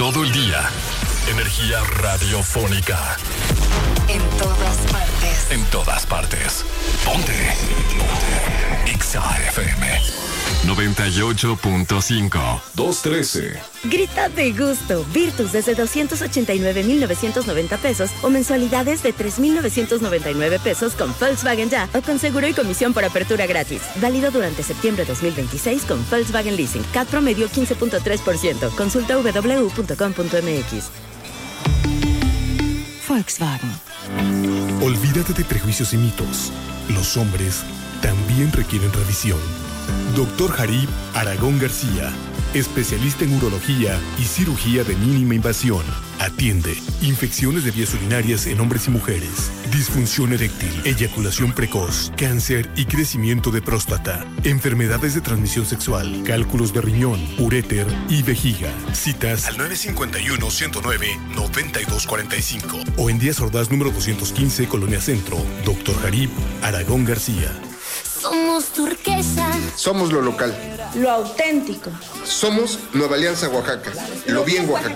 todo el día. Energía radiofónica. En todas partes. En todas partes. Ponte. Exa FM 98.5. 213. Grita de gusto. Virtus desde 289,990 pesos o mensualidades de 3,999 pesos con Volkswagen Ya o con seguro y comisión por apertura gratis. Válido durante septiembre 2026 con Volkswagen Leasing. CAT promedio 15.3%. Consulta www.com.mx. Volkswagen. Olvídate de prejuicios y mitos. Los hombres también requieren revisión. Dr. Jarib Aragón García, especialista en urología y cirugía de mínima invasión. Atiende infecciones de vías urinarias en hombres y mujeres, disfunción eréctil, eyaculación precoz, cáncer y crecimiento de próstata, enfermedades de transmisión sexual, cálculos de riñón, uréter y vejiga. Citas al 951-109-9245 o en Díaz Ordaz número 215, Colonia Centro. Dr. Jarib Aragón García. Somos turquesa. Somos lo local. Lo auténtico. Somos Nueva Alianza Oaxaca. Lo bien Oaxaca.